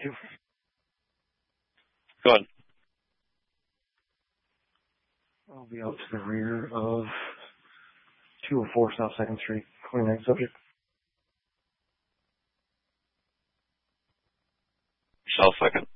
you. Go ahead. I'll be out to the rear of 204 South 2nd Street. 29 subject. South 2nd.